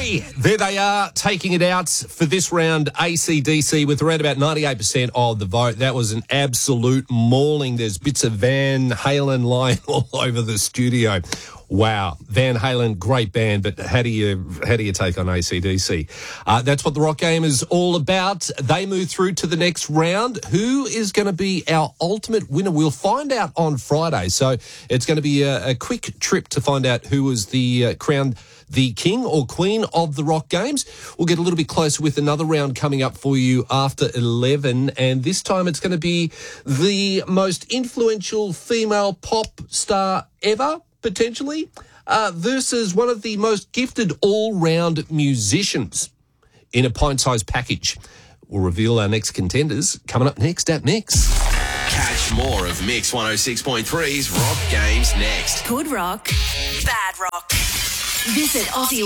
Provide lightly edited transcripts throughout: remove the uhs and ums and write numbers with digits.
Okay, there they are, taking it out for this round, AC/DC, with around about 98% of the vote. That was an absolute mauling. There's bits of Van Halen lying all over the studio. Wow, Van Halen, great band, but how do you take on AC/DC? That's what the Rock Game is all about. They move through to the next round. Who is going to be our ultimate winner? We'll find out on Friday. So it's going to be a quick trip to find out who was the crowned the king or queen of the Rock Games. We'll get a little bit closer with another round coming up for you after 11. And this time it's going to be the most influential female pop star ever, potentially, versus one of the most gifted all-round musicians in a pint-sized package. We'll reveal our next contenders coming up next at Mix. Catch more of Mix 106.3's Rock Games next. Good rock, bad rock. Visit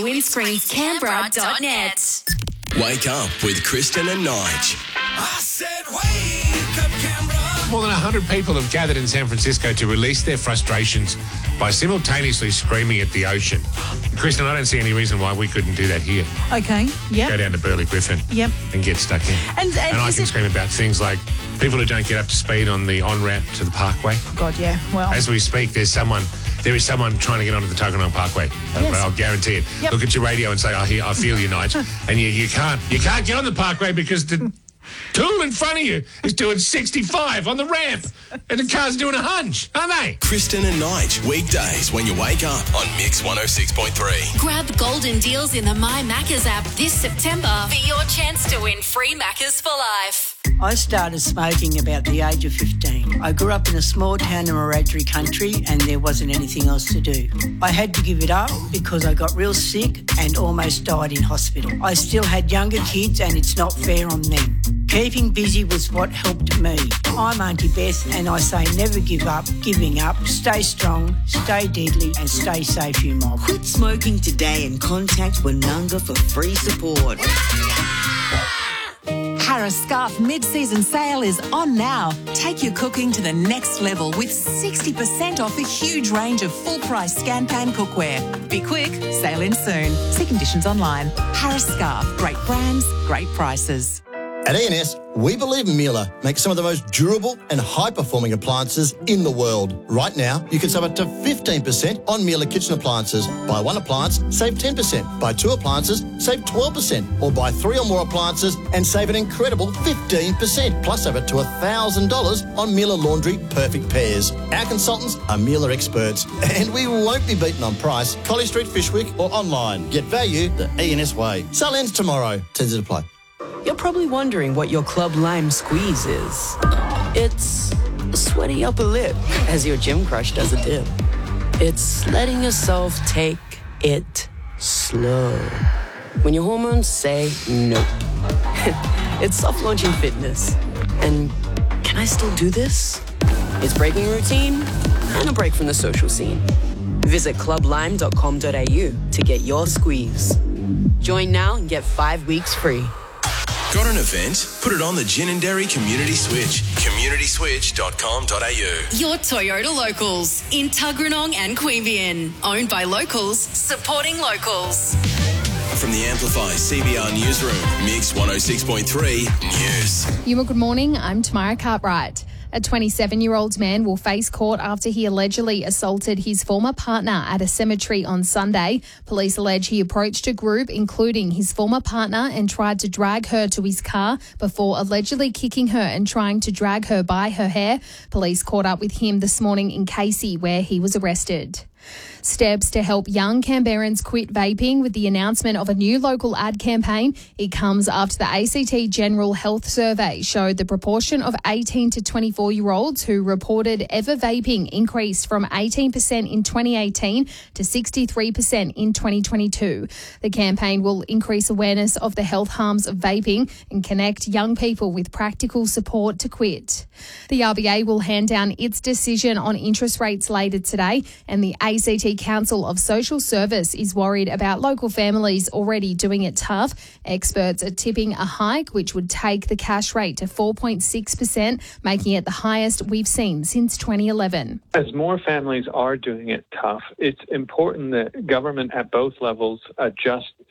AussieWindscreensCanberra.net. Wake up with Kristen and Nige. I said wake up, Canberra. More than 100 people have gathered in San Francisco to release their frustrations by simultaneously screaming at the ocean. Kristen, I don't see any reason why we couldn't do that here. Okay, yeah. Go down to Burley Griffin and get stuck in. And I can scream about things like people who don't get up to speed on the on-ramp to the Parkway. God, yeah, well. As we speak, there is someone trying to get onto the Tuggeranong Parkway. Yes. I'll guarantee it. Yep. Look at your radio and say, I feel you, Nige. And you can't get on the Parkway because the tool in front of you is doing 65 on the ramp and the car's doing a hunch, aren't they? Kristen and Nige, weekdays when you wake up on Mix 106.3. Grab golden deals in the My Maccas app this September for your chance to win free Maccas for life. I started smoking about the age of 15. I grew up in a small town in Wiradjuri country and there wasn't anything else to do. I had to give it up because I got real sick and almost died in hospital. I still had younger kids and it's not fair on them. Keeping busy was what helped me. I'm Auntie Beth and I say never give up, giving up, stay strong, stay deadly and stay safe, you mob. Quit smoking today and contact Winunga for free support. Harris Scarf mid-season sale is on now. Take your cooking to the next level with 60% off a huge range of full-price scan-pan cookware. Be quick, sale in soon. See conditions online. Harris Scarf, great brands, great prices. At E&S, we believe Miele makes some of the most durable and high-performing appliances in the world. Right now, you can save up to 15% on Miele kitchen appliances. Buy one appliance, save 10%. Buy two appliances, save 12%. Or buy three or more appliances and save an incredible 15%. Plus over to $1,000 on Miele Laundry Perfect Pairs. Our consultants are Miele experts, and we won't be beaten on price. College Street, Fishwick, or online. Get value the E&S way. Sale ends tomorrow. Terms apply. You're probably wondering what your Club Lime squeeze is. It's a sweaty upper lip as your gym crush does a dip. It's letting yourself take it slow when your hormones say nope. It's soft launching fitness. And can I still do this? It's breaking routine and a break from the social scene. Visit clublime.com.au to get your squeeze. Join now and get 5 weeks free. Got an event? Put it on the Gin and Dairy Community Switch. communityswitch.com.au. Your Toyota Locals in Tuggeranong and Queanbeyan. Owned by locals, supporting locals. From the Amplify CBR Newsroom, Mix 106.3 News. Good morning. I'm Tamara Cartwright. A 27-year-old man will face court after he allegedly assaulted his former partner at a cemetery on Sunday. Police allege he approached a group, including his former partner, and tried to drag her to his car before allegedly kicking her and trying to drag her by her hair. Police caught up with him this morning in Casey, where he was arrested. Steps to help young Canberrans quit vaping with the announcement of a new local ad campaign. It comes after the ACT General Health Survey showed the proportion of 18 to 24-year-olds who reported ever vaping increased from 18% in 2018 to 63% in 2022. The campaign will increase awareness of the health harms of vaping and connect young people with practical support to quit. The RBA will hand down its decision on interest rates later today, and the ACT Council of Social Service is worried about local families already doing it tough. Experts are tipping a hike, which would take the cash rate to 4.6%, making it the highest we've seen since 2011. As more families are doing it tough, it's important that government at both levels adjust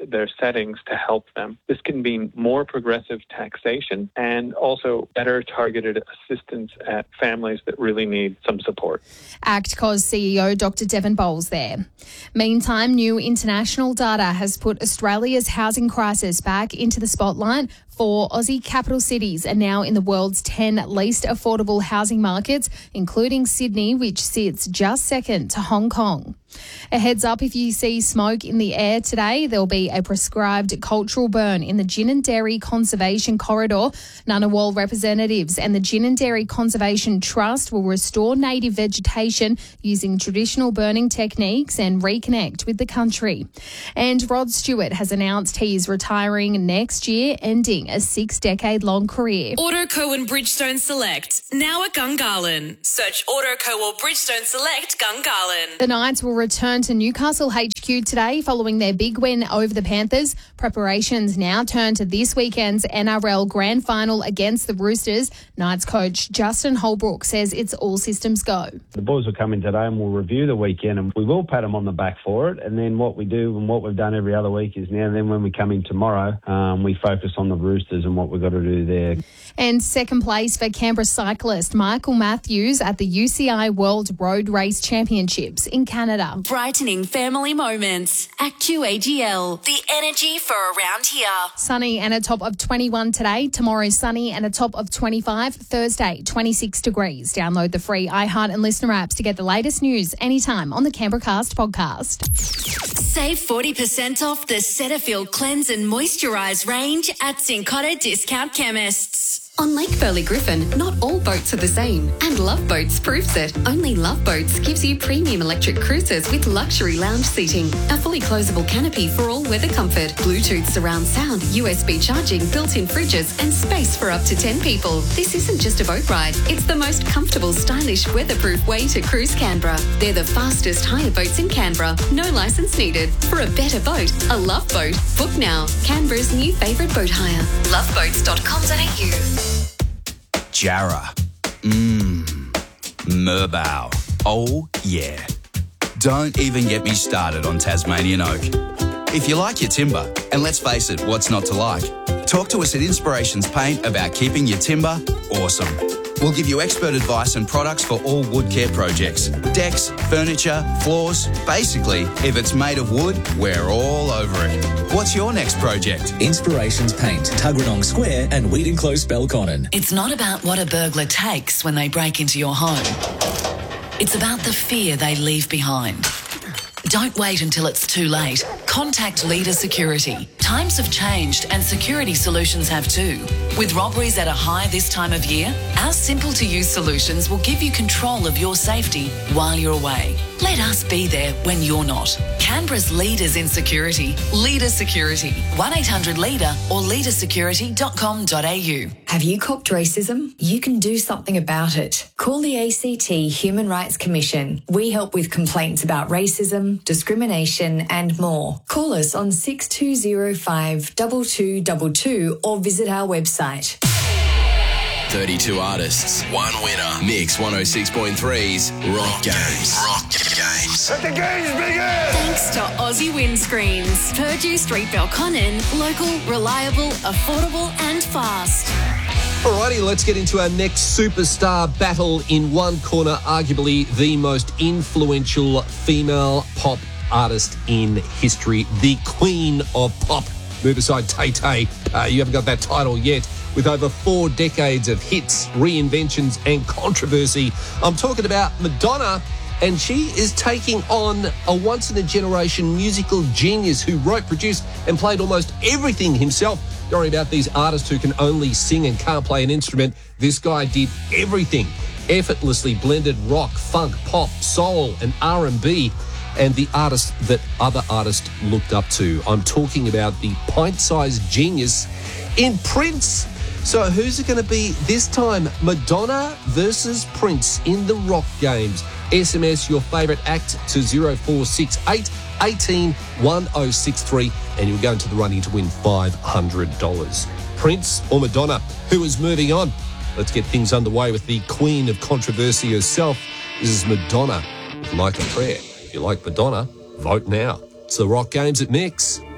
their settings to help them. This can mean more progressive taxation and also better targeted assistance at families that really need some support. ActCos CEO Dr. Devon Bowles there. Meantime, new international data has put Australia's housing crisis back into the spotlight. 4 Aussie capital cities are now in the world's 10 least affordable housing markets, including Sydney, which sits just second to Hong Kong. A heads up, if you see smoke in the air today, there'll be a prescribed cultural burn in the Gin and Dairy Conservation Corridor. Ngunnawal representatives and the Gin and Dairy Conservation Trust will restore native vegetation using traditional burning techniques and reconnect with the country. And Rod Stewart has announced he's retiring next year, ending a 6-decade-long career. Autoco and Bridgestone Select, now at Gungahlin. Search Autoco or Bridgestone Select Gungahlin. The Knights will return to Newcastle HQ today following their big win over the Panthers. Preparations now turn to this weekend's NRL Grand Final against the Roosters. Knights coach Justin Holbrook says it's all systems go. The boys will come in today and we'll review the weekend and we will pat them on the back for it. And then what we do and what we've done every other week is now then when we come in tomorrow, we focus on the Roosters and what we've got to do there. And second place for Canberra cyclist Michael Matthews at the UCI World Road Race Championships in Canada. Brightening family moments. AccuAGL, the energy for around here. Sunny and a top of 21 today. Tomorrow sunny and a top of 25. Thursday 26 degrees. Download the free iHeart and Listener apps to get the latest news anytime on the Canberra Cast podcast. Save 40% off the Cetaphil Cleanse and Moisturise range at Cincotta Discount Chemists. On Lake Burley Griffin, not all boats are the same, and Love Boats proves it. Only Love Boats gives you premium electric cruisers with luxury lounge seating, a fully closable canopy for all weather comfort, Bluetooth surround sound, USB charging, built-in fridges, and space for up to 10 people. This isn't just a boat ride, it's the most comfortable, stylish, weatherproof way to cruise Canberra. They're the fastest hire boats in Canberra. No licence needed. For a better boat, a Love Boat. Book now. Canberra's new favourite boat hire. loveboats.com.au. Jarrah. Merbau. Oh, yeah. Don't even get me started on Tasmanian oak. If you like your timber, and let's face it, what's not to like? Talk to us at Inspirations Paint about keeping your timber awesome. We'll give you expert advice and products for all wood care projects. Decks, furniture, floors. Basically, if it's made of wood, we're all over it. What's your next project? Inspirations Paint, Tuggeranong Square and Wheaton Close, Belconnen. It's not about what a burglar takes when they break into your home. It's about the fear they leave behind. Don't wait until it's too late. Contact Leader Security. Times have changed and security solutions have too. With robberies at a high this time of year, our simple-to-use solutions will give you control of your safety while you're away. Let us be there when you're not. Canberra's leaders in security. Leader Security. 1-800-LEADER or leadersecurity.com.au. Have you copped racism? You can do something about it. Call the ACT Human Rights Commission. We help with complaints about racism, discrimination and more. Call us on 6205 2222 or visit our website. 32 artists, one winner. Mix 106.3's Rock Games. Rock Games. Let the games begin! Thanks to Aussie Windscreens. Purdue Street, Belconnen. Local, reliable, affordable and fast. Alrighty, let's get into our next superstar battle. In one corner, arguably the most influential female pop artist in history, the Queen of Pop. Move aside, Tay-Tay. You haven't got that title yet. With over 4 decades of hits, reinventions and controversy, I'm talking about Madonna, and she is taking on a once-in-a-generation musical genius who wrote, produced and played almost everything himself. Don't worry about these artists who can only sing and can't play an instrument. This guy did everything. Effortlessly blended rock, funk, pop, soul and R&B, and the artist that other artists looked up to. I'm talking about the pint-sized genius in Prince. So who's it going to be this time? Madonna versus Prince in the Rock Games. SMS your favourite act to 0468 18 1063 and you'll go into the running to win $500. Prince or Madonna? Who is moving on? Let's get things underway with the Queen of Controversy herself. This is Madonna with Like a Prayer. If you like Madonna, vote now. It's the Rock Games at Mix.